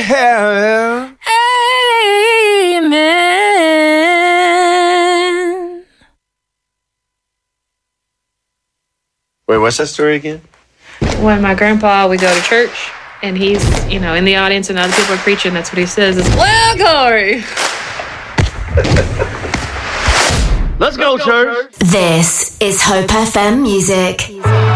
heaven. Amen. Wait, what's that story again? When my grandpa would go to church and he's, in the audience and other people are preaching, that's what he says is, well, glory. Let's go, church. This is Hope FM Music.